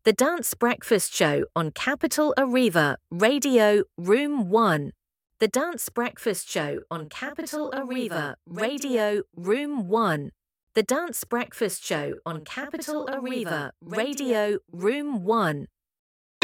The Dance Breakfast Show on Capital Arriva, Radio, Room 1. The Dance Breakfast Show on Capital Arriva, Radio, Room 1. The Dance Breakfast Show on Capital Arriva, Radio, Room 1.